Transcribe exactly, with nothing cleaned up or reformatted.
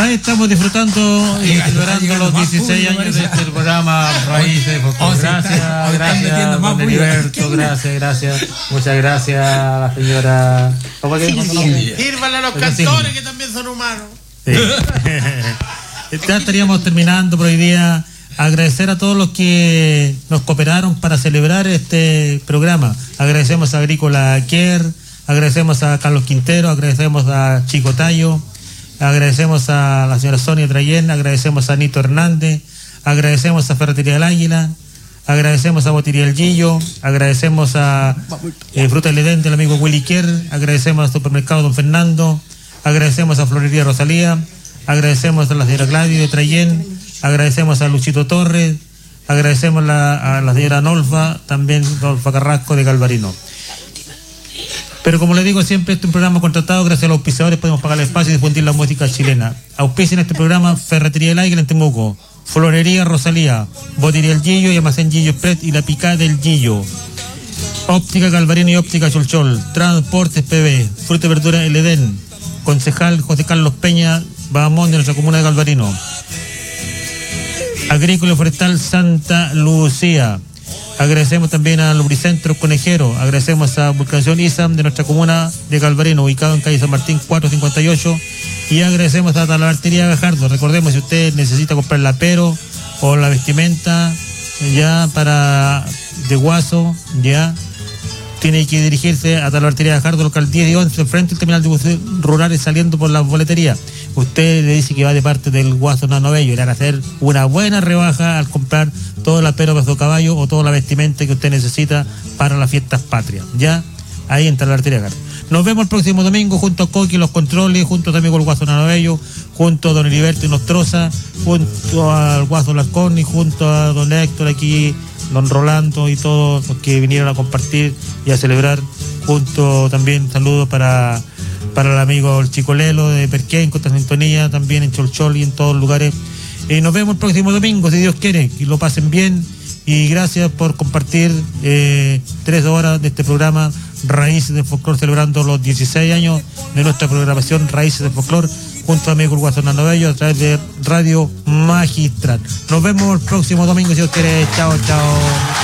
Ahí estamos disfrutando y celebrando los dieciséis años de este programa Raíces. Gracias, gracias, don Heriberto, gracias, gracias. Muchas gracias a la señora. ¿Cómo que Sírvanle a los cantores que también son humanos. Sí. Ya estaríamos terminando por hoy día. Agradecer a todos los que nos cooperaron para celebrar este programa. Agradecemos a Agrícola Kier, agradecemos a Carlos Quintero, agradecemos a Chico Tayo, agradecemos a la señora Sonia Trayén, agradecemos a Nito Hernández, agradecemos a Ferretería del Águila, agradecemos a Botería El Gillo, agradecemos a eh, Fruta del Edén del amigo Willy Kier, agradecemos al Supermercado Don Fernando, agradecemos a Florería Rosalía, agradecemos a la señora Gladys de Trayén, agradecemos a Luchito Torres, agradecemos la, a la señora Nolfa, también Nolfa Carrasco de Galvarino. Pero como les digo siempre, este es un programa contratado, gracias a los auspiciadores podemos pagar el espacio y difundir la música chilena. Auspician este programa Ferretería del Águila en Temuco, Florería Rosalía, Botería El Gillo y Almacén Gillo Express y La Picada del Gillo, Óptica Galvarino y Óptica Cholchol, Transportes P B, Fruta y Verdura El Edén, Concejal José Carlos Peña Bahamón de nuestra comuna de Galvarino, Agrícola y Forestal Santa Lucía. Agradecemos también a Lubricentro Conejero, agradecemos a Vulcanación ISAM de nuestra comuna de Galvarino, ubicado en calle San Martín cuatrocientos cincuenta y ocho, y agradecemos a la Talabartería Gajardo. Recordemos, si usted necesita comprar la pero o la vestimenta ya para de guaso, ya tiene que dirigirse a Talabartería Gajardo, local diez y once, frente al terminal de buses rurales saliendo por la boletería. Usted le dice que va de parte del Guaso Nano Bello y le van a hacer una buena rebaja al comprar todo el apero para su caballo o toda la vestimenta que usted necesita para las fiestas patrias. Ya, ahí en Talabartería Gajardo. Nos vemos el próximo domingo junto a Coqui Los Controles, junto también con el Guaso Nano Bello, junto a don Heriberto y Nostroza, junto al Guaso Lascón y junto a don Héctor aquí, don Rolando y todos los que vinieron a compartir y a celebrar. Junto también saludos para, para el amigo el Chico Lelo de Perquén, con sintonía también en Cholchol y en todos los lugares. Y nos vemos el próximo domingo, si Dios quiere, que lo pasen bien. Y gracias por compartir eh, tres horas de este programa Raíces del Folclor, celebrando los dieciséis años de nuestra programación Raíces del Folclor, junto a mi amigo Guaso Nano Bello, a través de Radio Magistral. Nos vemos el próximo domingo, si Dios quiere. Chao, chao.